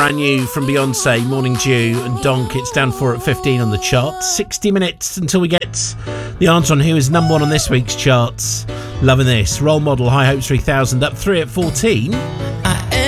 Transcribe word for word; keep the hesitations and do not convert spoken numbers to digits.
brand new from Beyonce, Morning Dew and Donk. It's down four at fifteen on the chart. sixty minutes until we get the answer on who is number one on this week's charts. Loving this. Role Model, High Hopes three thousand, up three at fourteen.